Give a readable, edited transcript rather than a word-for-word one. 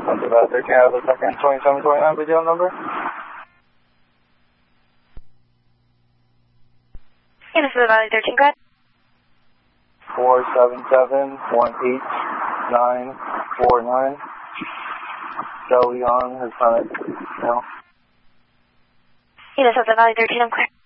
That's about 13 out of the second, 2729 video number. Yeah, this is the Valley 13, go ahead. 477-18949. Joe Young has done it now. Yeah, this is the Valley 13, I'm clear.